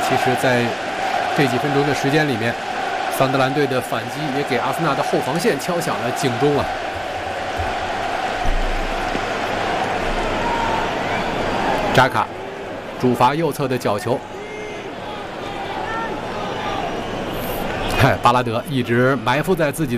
其实，在这几分钟的时间里面，桑德兰队的反击也给阿森纳的后防线敲响了警钟啊！扎卡主罚右侧的角球，巴拉德一直埋伏在自己的